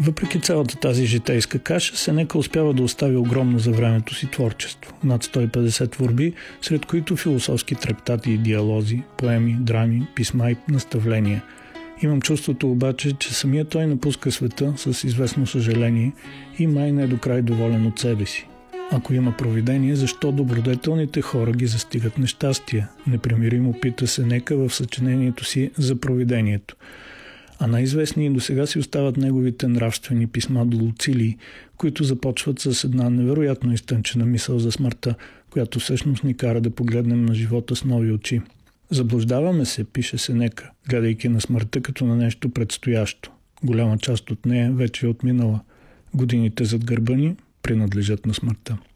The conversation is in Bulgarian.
Въпреки цялата тази житейска каша, Сенека успява да остави огромно за времето си творчество. Над 150 творби, сред които философски трактати и диалози, поеми, драми, писма и наставления. Имам чувството обаче, че самия той напуска света с известно съжаление и май не е до край доволен от себе си. Ако има провидение, защо добродетелните хора ги застигат нещастия? Непримиримо пита Сенека в съчинението си за провидението. А най-известни и досега си остават неговите нравствени писма до Луцилий, които започват с една невероятно изтънчена мисъл за смъртта, която всъщност ни кара да погледнем на живота с нови очи. Заблуждаваме се, пише Сенека, гледайки на смъртта като на нещо предстоящо. Голяма част от нея вече е отминала. Годините зад гърба ни принадлежат на смъртта.